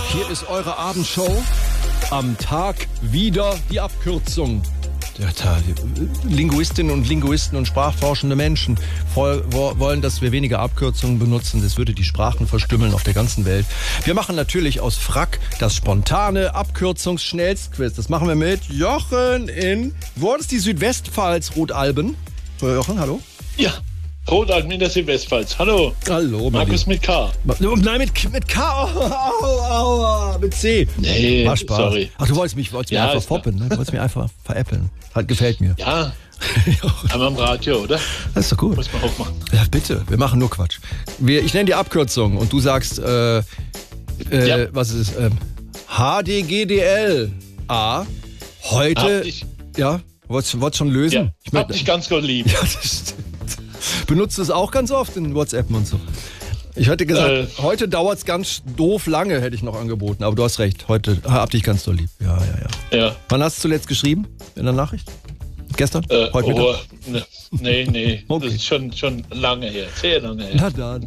Hier ist eure Abendshow. Am Tag wieder die Abkürzung. Linguistinnen und Linguisten und sprachforschende Menschen wollen, dass wir weniger Abkürzungen benutzen. Das würde die Sprachen verstümmeln auf der ganzen Welt. Wir machen natürlich aus Frack das spontane Abkürzungsschnellstquiz. Das machen wir mit Jochen in... Wo ist die Südwestpfalz, Rotalben? Jochen, hallo? Ja, Rotalben in der Südwestpfalz. Hallo. Hallo, Markus mit K. Nein, mit K. Aua, mit C. Nee, war Spaß. Sorry. Ach, du wolltest mich einfach foppen, ne? Du wolltest mich einfach veräppeln. Halt, gefällt mir. Ja, einmal am Radio, oder? Das ist doch gut. Muss man auch machen. Ja, bitte, wir machen nur Quatsch. Ich nenne die Abkürzung und du sagst, Ja. was ist es? HDGDL. A. Heute. Ja, wolltest du schon lösen? Ja, hab dich ganz Gott lieb. Ja, das stimmt. Benutzt du es auch ganz oft in WhatsApp und so? Ich hätte gesagt, heute dauert es ganz doof lange, hätte ich noch angeboten. Aber du hast recht, heute hab dich ganz doll lieb. Ja. Wann hast du zuletzt geschrieben? In der Nachricht? Gestern? Heute Mittag? Nee. Okay. Das ist schon lange her. Sehr lange her. Na dann.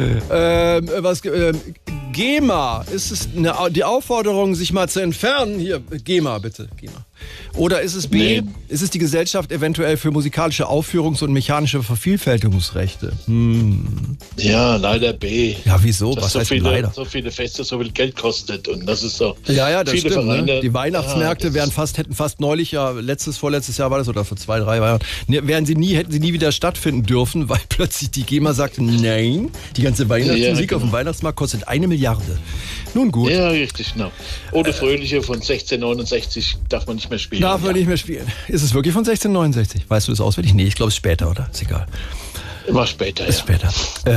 GEMA, ist es die Aufforderung, sich mal zu entfernen? Hier, GEMA, bitte. GEMA. Oder ist es B, ist es die Gesellschaft eventuell für musikalische Aufführungs- und mechanische Vervielfältigungsrechte? Ja, leider B. Ja, wieso? Das Was heißt leider? So viele Feste so viel Geld kostet und das ist so. Ja, das viele stimmt. Vereine, Ne? Die Weihnachtsmärkte hätten fast neulich, vorletztes Jahr war das, oder vor 2, 3 Jahren, hätten sie nie wieder stattfinden dürfen, weil plötzlich die GEMA sagte, nein, die ganze Weihnachtsmusik auf dem Weihnachtsmarkt kostet 1 Milliarde. Nun gut. Ja, richtig, genau. Oder Fröhliche von 1669 darf man nicht mehr spielen. Darf man nicht mehr spielen. Ist es wirklich von 1669? Weißt du das auswendig? Nee, ich glaube, es ist später, oder? Ist egal. Immer später, ist später.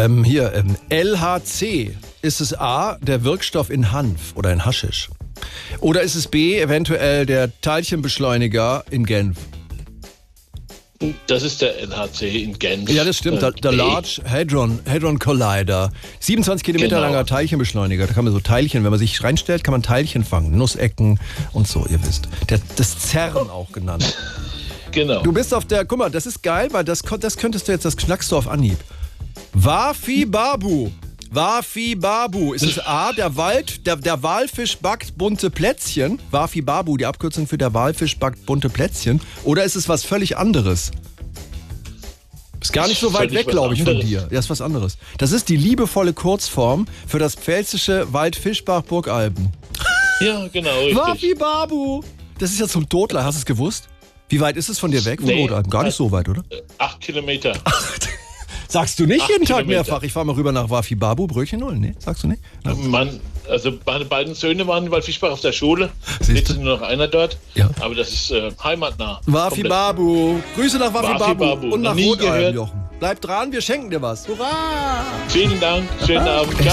LHC. Ist es A, der Wirkstoff in Hanf oder in Haschisch? Oder ist es B, eventuell der Teilchenbeschleuniger in Genf? Das ist der LHC in Genf. Ja, das stimmt. Der Large Hadron Collider. 27 Kilometer langer Teilchenbeschleuniger. Da kann man so Teilchen, wenn man sich reinstellt, kann man Teilchen fangen. Nussecken und so, ihr wisst. Das CERN auch genannt. Genau. Du bist auf der, guck mal, das ist geil, weil das könntest du jetzt, das knackst du auf Anhieb. Wafi-Babu. Ist es A, der Walfisch backt bunte Plätzchen? Wafi-Babu, die Abkürzung für der Walfisch backt bunte Plätzchen? Oder ist es was völlig anderes? Ist gar nicht so weit weg, glaube ich, von dir. Ja, ist was anderes. Das ist die liebevolle Kurzform für das pfälzische Waldfischbach-Burgalben. Ja, genau, richtig. Wafi-Babu. Das ist ja zum Totler, hast du es gewusst? Wie weit ist es von dir weg, von Rotalben? Gar nicht so weit, oder? 8 Kilometer. Sagst du nicht jeden Tag mehrfach? Ich fahre mal rüber nach Wafi-Babu, Brötchen holen. Nee, sagst du nicht? Meine beiden Söhne waren in Waldfischbach auf der Schule. Jetzt ist nur noch einer dort. Ja. Aber das ist heimatnah. Wafi-Babu. Grüße nach Wafi-Babu und nach Rotalben, Jochen. Bleib dran, wir schenken dir was. Hurra! Vielen Dank. Schönen Abend.